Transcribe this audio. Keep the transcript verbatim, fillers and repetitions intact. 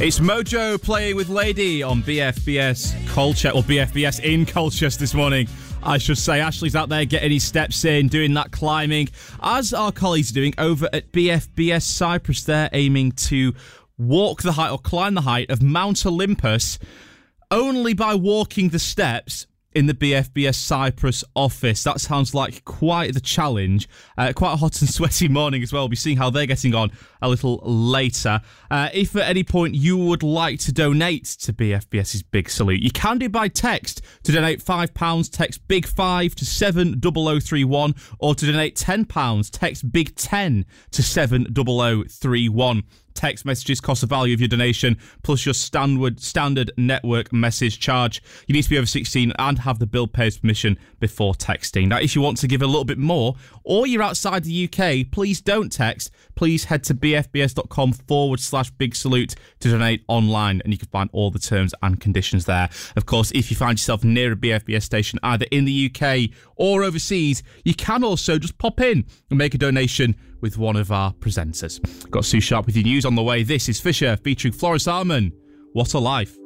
It's Mojo playing with Lady on B F B S Colchester, or B F B S in Colchester this morning. I should say Ashley's out there getting his steps in, doing that climbing, as our colleagues are doing over at B F B S Cyprus. They're aiming to walk the height or climb the height of Mount Olympus only by walking the steps in the B F B S Cyprus office. That sounds like quite the challenge. Uh, quite a hot and sweaty morning as well. We'll be seeing how they're getting on a little later. Uh, if at any point you would like to donate to BFBS's Big Salute, you can do by text. To donate five pounds, text Big five to seven zero zero three one, or to donate ten pounds, text Big ten to seven zero zero three one. Text messages cost the value of your donation plus your standard standard network message charge. You need to be over sixteen and have the bill payer's permission before texting. Now, if you want to give a little bit more, or you're outside the U K, please don't text. Please head to bfbs.com forward slash big salute to donate online, and you can find all the terms and conditions there. Of course, if you find yourself near a B F B S station, either in the U K or overseas, you can also just pop in and make a donation with one of our presenters. Got Sue Sharp with your news on the way. This is Fisher featuring Floris Arman. What a Life.